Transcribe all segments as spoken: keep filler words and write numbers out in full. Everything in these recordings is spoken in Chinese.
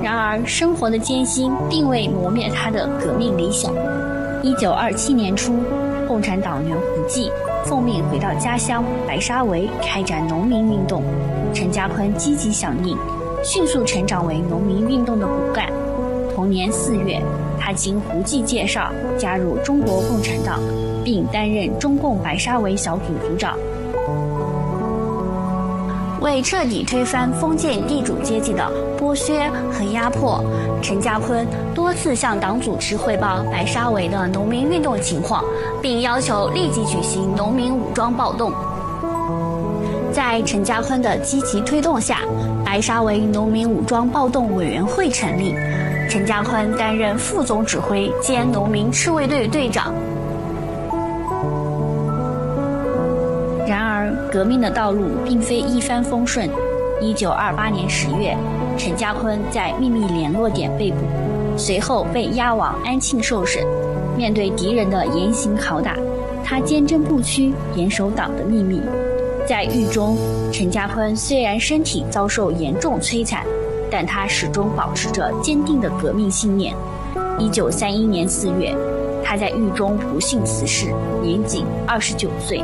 然而，生活的艰辛并未磨灭他的革命理想。一九二七年初，共产党员胡季奉命回到家乡白沙围开展农民运动，陈家坤积极响应，迅速成长为农民运动的骨干。同年四月，他经胡季介绍加入中国共产党，并担任中共白沙围小组组长。为彻底推翻封建地主阶级的剥削和压迫，陈家坤多次向党组织汇报白沙围的农民运动情况，并要求立即举行农民武装暴动。在陈家坤的积极推动下，白沙围农民武装暴动委员会成立，陈家坤担任副总指挥兼农民赤卫队队长。然而，革命的道路并非一帆风顺。一九二八年十月，陈家坤在秘密联络点被捕，随后被押往安庆受审。面对敌人的严刑拷打，他坚贞不屈，严守党的秘密。在狱中，陈家坤虽然身体遭受严重摧残，但他始终保持着坚定的革命信念。一九三一年四月，他在狱中不幸辞世，年仅二十九岁。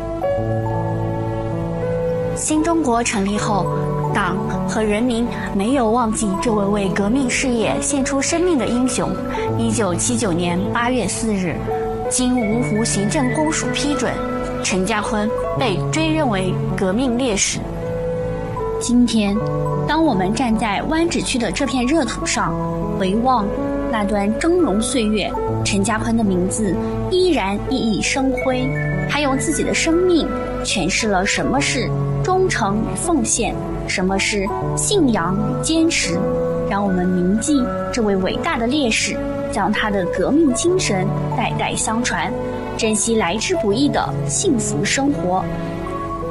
新中国成立后，党和人民没有忘记这位为革命事业献出生命的英雄。一九七九年八月四日，经芜湖行政公署批准，陈家坤被追认为革命烈士。今天，当我们站在湾仔区的这片热土上，回望那段峥嵘岁月，陈家坤的名字依然熠熠生辉。他用自己的生命诠释了什么是忠诚与奉献，什么是信仰与坚持。让我们铭记这位伟大的烈士，将他的革命精神代代相传，珍惜来之不易的幸福生活，